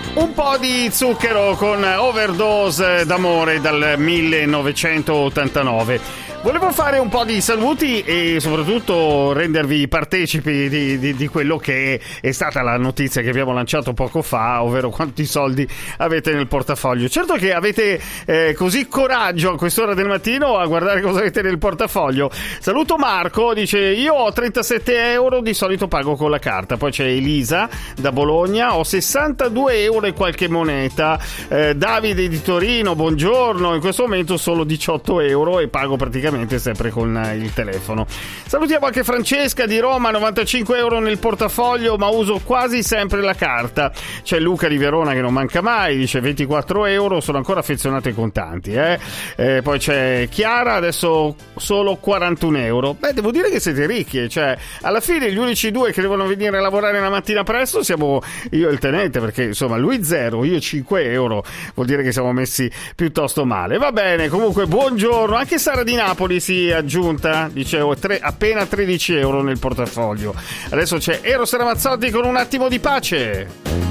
Un po' di zucchero con Overdose d'amore dal 1989. Volevo fare un po' di saluti e soprattutto rendervi partecipi di quello che è stata la notizia che abbiamo lanciato poco fa, ovvero quanti soldi avete nel portafoglio. Certo che avete così coraggio a quest'ora del mattino a guardare cosa avete nel portafoglio. Saluto Marco, dice: io ho 37 euro, di solito pago con la carta. Poi c'è Elisa da Bologna, ho 62 euro e qualche moneta. Davide di Torino, buongiorno, in questo momento solo 18 euro e pago praticamente sempre con il telefono. Salutiamo anche Francesca di Roma, 95 euro nel portafoglio, ma uso quasi sempre la carta. C'è Luca di Verona che non manca mai, dice 24 euro, sono ancora affezionato ai contanti. Poi c'è Chiara, adesso solo 41 euro. Beh, devo dire che siete ricchi, cioè alla fine gli unici due che devono venire a lavorare la mattina presto siamo io e il tenente, perché insomma lui 0, io 5 euro, vuol dire che siamo messi piuttosto male. Va bene, comunque buongiorno. Anche Sara di Napoli si è aggiunta, dicevo, appena 13 euro nel portafoglio. Adesso c'è Eros Ramazzotti con Un attimo di pace.